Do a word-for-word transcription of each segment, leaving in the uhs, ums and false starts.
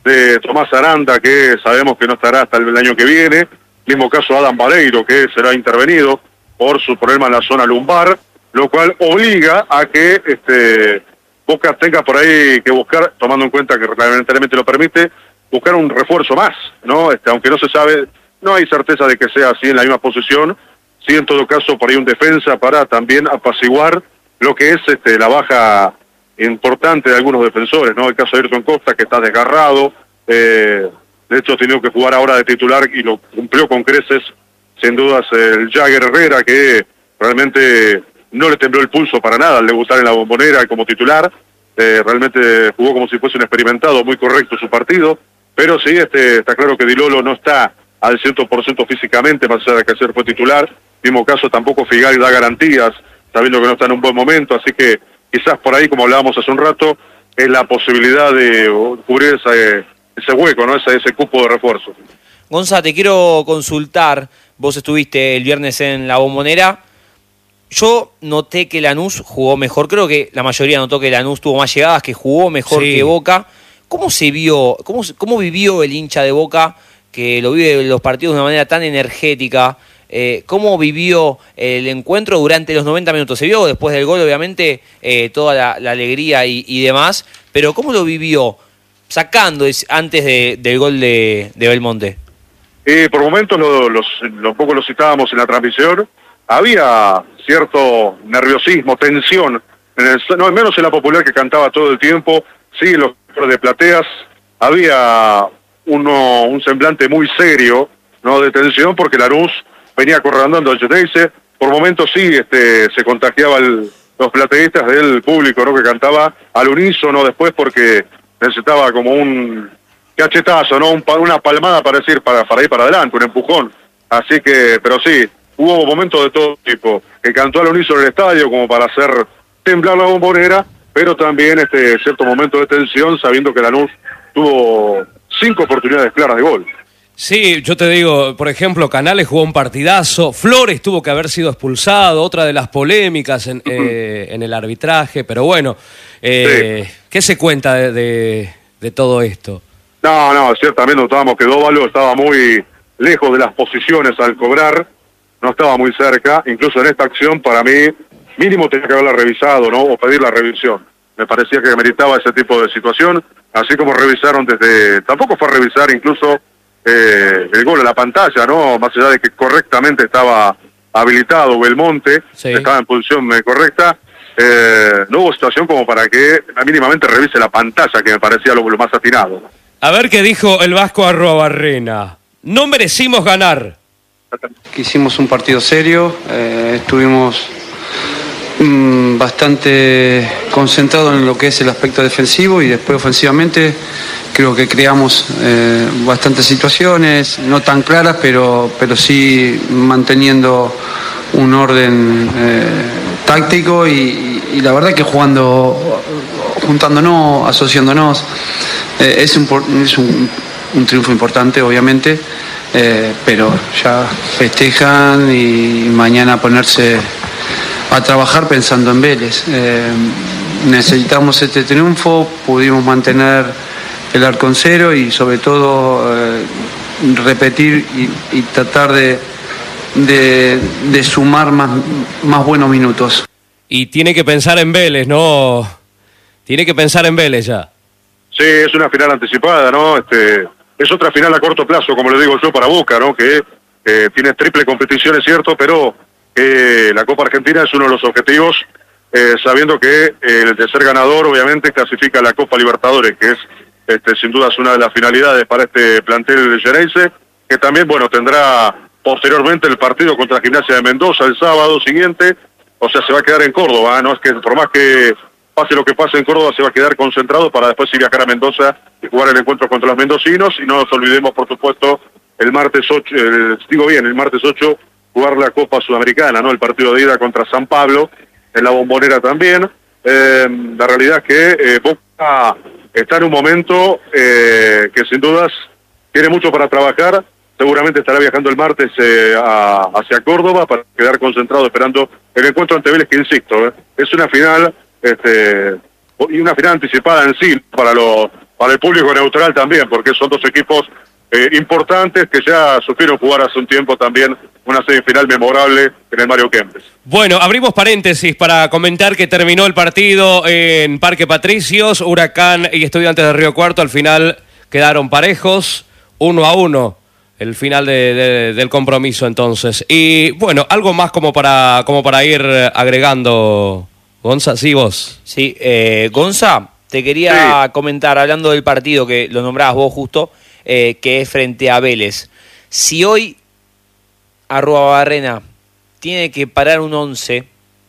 de Tomás Aranda, que sabemos que no estará hasta el año que viene, mismo caso Adam Vareiro, que será intervenido por su problema en la zona lumbar, lo cual obliga a que este, Boca tenga por ahí que buscar, tomando en cuenta que reglamentariamente lo permite, buscar un refuerzo más, ¿no? Este, aunque no se sabe, no hay certeza de que sea así en la misma posición, sí en todo caso por ahí un defensa para también apaciguar lo que es este, la baja importante de algunos defensores, ¿no? El caso de Ayrton Costa, que está desgarrado, eh, de hecho ha tenido que jugar ahora de titular y lo cumplió con creces, sin dudas el Jagger Herrera, que realmente no le tembló el pulso para nada al debutar en la Bombonera como titular, eh, realmente jugó como si fuese un experimentado, muy correcto su partido, pero sí, este, está claro que Di Lolo no está al cien por ciento físicamente, más allá de que ayer fue titular, mismo caso tampoco Figal da garantías, sabiendo que no está en un buen momento, así que quizás por ahí, como hablábamos hace un rato, es la posibilidad de cubrir ese, ese hueco, ¿no? ese, ese cupo de refuerzo. Gonza, te quiero consultar, vos estuviste el viernes en la Bombonera, yo noté que Lanús jugó mejor, creo que la mayoría notó que Lanús tuvo más llegadas, que jugó mejor sí. que Boca. ¿Cómo se vio, cómo, cómo vivió el hincha de Boca, que lo vive los partidos de una manera tan energética? Eh, ¿Cómo vivió el encuentro durante los noventa minutos? Se vio después del gol, obviamente, eh, toda la, la alegría y, y demás, pero ¿cómo lo vivió sacando antes de, del gol de, de Belmonte? Eh, por momentos, lo, los, lo poco lo citábamos en la transmisión, había cierto nerviosismo, tensión, en el, no menos en la Popular, que cantaba todo el tiempo, sí, en los de plateas, había uno, un semblante muy serio, ¿no? De tensión, porque Lanús venía corrandando al Geneise, por momentos sí este, se contagiaba el, los plateístas del público, ¿no? Que cantaba al unísono después porque necesitaba como un cachetazo, ¿no? Un, una palmada para decir, para, para ir para adelante, un empujón. Así que, pero sí, hubo momentos de todo tipo, que cantó al unísono en el estadio como para hacer temblar la Bombonera, pero también este cierto momento de tensión, sabiendo que Lanús tuvo cinco oportunidades claras de gol. Sí, yo te digo, por ejemplo, Canales jugó un partidazo, Flores tuvo que haber sido expulsado, otra de las polémicas en, eh, en el arbitraje, pero bueno, eh, sí. ¿Qué se cuenta de, de, de todo esto? No, no, ciertamente notábamos que Dóvalo estaba muy lejos de las posiciones al cobrar, no estaba muy cerca, incluso en esta acción para mí mínimo tenía que haberla revisado, ¿no? O pedir la revisión. Me parecía que meritaba ese tipo de situación, así como revisaron desde, tampoco fue a revisar incluso Eh, el gol a la pantalla, ¿no? Más allá de que correctamente estaba habilitado Belmonte, sí. Estaba en posición correcta, eh, no hubo situación como para que mínimamente revise la pantalla, que me parecía lo, lo más atinado. A ver qué dijo el Vasco Arruabarrena. No merecimos ganar. Hicimos un partido serio, eh, estuvimos mmm, bastante concentrados en lo que es el aspecto defensivo y después ofensivamente creo que creamos eh, bastantes situaciones, no tan claras, pero, pero sí manteniendo un orden eh, táctico y, y la verdad que jugando, juntándonos, asociándonos, eh, es, un, es un, un triunfo importante, obviamente, eh, pero ya festejan y mañana ponerse a trabajar pensando en Vélez. Eh, necesitamos este triunfo, pudimos mantener el arco en cero y sobre todo eh, repetir y, y tratar de, de, de sumar más, más buenos minutos. Y tiene que pensar en Vélez, ¿no? Tiene que pensar en Vélez ya. Sí, es una final anticipada, ¿no? Este, es otra final a corto plazo, como le digo yo, para Boca, ¿no? Que eh, tiene triple competición, es cierto, pero eh, la Copa Argentina es uno de los objetivos, eh, sabiendo que eh, el de ser ganador, obviamente, clasifica a la Copa Libertadores, que es Este, sin duda es una de las finalidades para este plantel de Geneise, que también, bueno, tendrá posteriormente el partido contra Gimnasia de Mendoza el sábado siguiente, o sea, se va a quedar en Córdoba, no es que por más que pase lo que pase en Córdoba, se va a quedar concentrado para después ir viajar a Mendoza y jugar el encuentro contra los mendocinos, y no nos olvidemos, por supuesto, el martes ocho, el, digo bien, el martes ocho, jugar la Copa Sudamericana, ¿no? El partido de ida contra San Pablo, en la Bombonera también. Eh, la realidad es que eh, Boca está en un momento eh, que sin dudas tiene mucho para trabajar, seguramente estará viajando el martes eh, a, hacia Córdoba para quedar concentrado esperando el encuentro ante Vélez, que insisto, eh, es una final este, y una final anticipada en sí para los para el público neutral también, porque son dos equipos eh, importantes que ya supieron jugar hace un tiempo también una semifinal memorable en el Mario Kempes. Bueno, abrimos paréntesis para comentar que terminó el partido en Parque Patricios. Huracán y Estudiantes de Río Cuarto al final quedaron parejos, uno a uno. El final de, de, del compromiso, entonces. Y bueno, algo más como para como para ir agregando, Gonza, sí, vos. Sí, eh, Gonza, te quería sí. comentar, hablando del partido que lo nombrabas vos justo, eh, que es frente a Vélez. Si hoy Arrua Barrena tiene que parar un once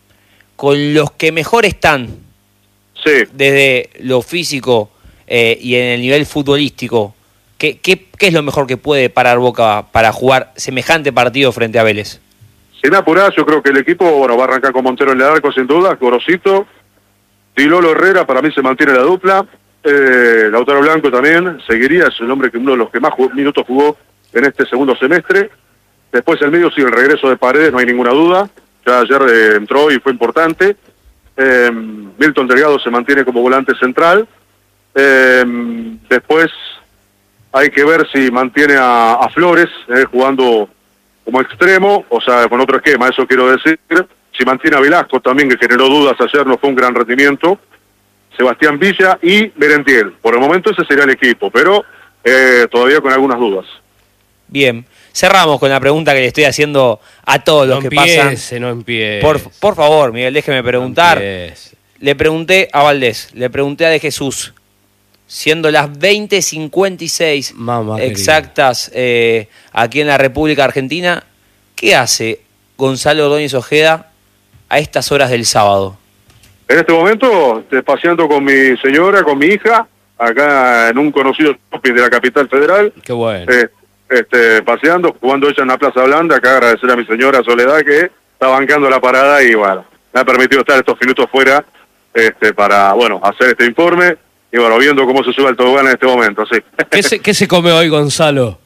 con los que mejor están, sí. desde lo físico eh, y en el nivel futbolístico, ¿Qué, qué, ¿Qué es lo mejor que puede parar Boca para jugar semejante partido frente a Vélez? Sin apurar, yo creo que el equipo bueno va a arrancar con Montero en el arco, sin duda, Gorosito, Tilolo Herrera, para mí se mantiene la dupla, eh, Lautaro Blanco también, seguiría, es el hombre que uno de los que más jugó, minutos jugó en este segundo semestre. Después el medio, sí, el regreso de Paredes, no hay ninguna duda, ya ayer eh, entró y fue importante. Eh, Milton Delgado se mantiene como volante central. Eh, después... Hay que ver si mantiene a, a Flores eh, jugando como extremo, o sea, con otro esquema, eso quiero decir. Si mantiene a Velasco también, que generó dudas ayer, no fue un gran rendimiento. Sebastián Villa y Merentiel. Por el momento ese sería el equipo, pero eh, todavía con algunas dudas. Bien, cerramos con la pregunta que le estoy haciendo a todos los no que empiece, pasan. No empiece, por, por favor, Miguel, déjeme preguntar. No empiece. Le pregunté a Valdés, le pregunté a De Jesús, siendo las veinte cincuenta y seis Mamá exactas eh, aquí en la República Argentina, ¿qué hace Gonzalo Ordóñez Ojeda a estas horas del sábado? En este momento, estoy paseando con mi señora, con mi hija, acá en un conocido shopping de la capital federal. Qué bueno. Eh, este, paseando, jugando ella en la Plaza Blanda, acá agradecer a mi señora Soledad que está bancando la parada y bueno, me ha permitido estar estos minutos fuera este, para, bueno, hacer este informe. Y bueno, viendo cómo se sube el tobogán en este momento, sí. ¿Qué se, qué se come hoy, Gonzalo?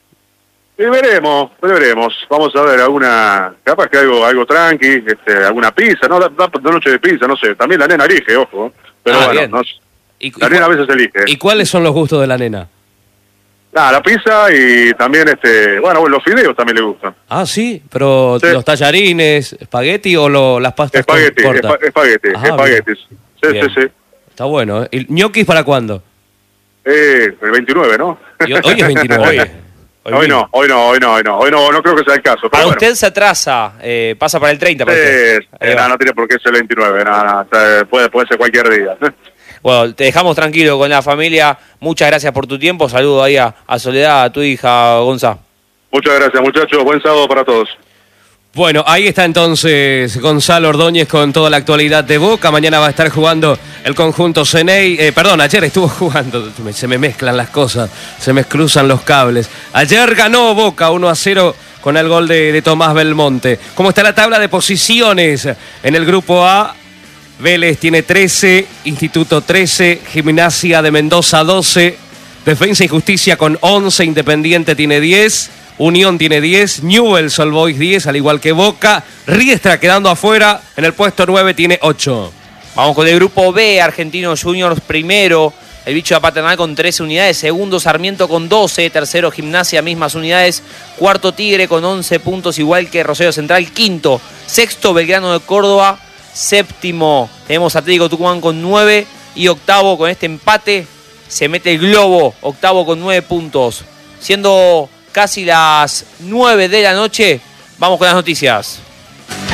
Y veremos, veremos. Vamos a ver, alguna, capaz que algo algo tranqui, este, alguna pizza, no, da, da, da noche de pizza, no sé. También la nena elige, ojo. Pero ah, bueno, no, ¿Y, la y nena a veces elige. ¿Y cuáles son los gustos de la nena? Ah, la pizza y también, este, bueno, los fideos también le gustan. Ah, sí, pero sí. Los tallarines, espagueti o lo, las pastas espagueti, cortas. Espa, espagueti, Ajá, espaguetis. Sí, bien. sí, sí. Está bueno, ¿eh? ¿Y ñoquis para cuándo? Eh, el veintinueve, ¿no? Y hoy es veintinueve. Hoy, hoy, hoy no, hoy no, hoy no, hoy no, hoy no, no creo que sea el caso. Para bueno. usted se atrasa, eh, pasa para el treinta. Para sí, eh, no, no tiene por qué ser el veintinueve, no, no, puede, puede ser cualquier día. Bueno, te dejamos tranquilo con la familia. Muchas gracias por tu tiempo. Saludo ahí a, a Soledad, a tu hija, Gonza. Muchas gracias, muchachos. Buen sábado para todos. Bueno, ahí está entonces Gonzalo Ordóñez con toda la actualidad de Boca. Mañana va a estar jugando el conjunto Ceney. Eh, perdón, ayer estuvo jugando. Se me mezclan las cosas, se me cruzan los cables. Ayer ganó Boca uno a cero con el gol de, de Tomás Belmonte. ¿Cómo está la tabla de posiciones? En el grupo A, Vélez tiene trece, Instituto trece, Gimnasia de Mendoza doce, Defensa y Justicia con once, Independiente tiene diez, Unión tiene diez, Newell's Old Boys diez, al igual que Boca. Riestra quedando afuera, en el puesto nueve tiene ocho. Vamos con el grupo B, Argentinos Juniors primero, el bicho de Paternal con trece unidades, segundo Sarmiento con doce, tercero Gimnasia, mismas unidades, cuarto Tigre con once puntos, igual que Rosario Central, quinto, sexto Belgrano de Córdoba, séptimo tenemos Atlético Tucumán con nueve y octavo con este empate se mete el Globo, octavo con nueve puntos. Siendo casi las nueve de la noche, vamos con las noticias.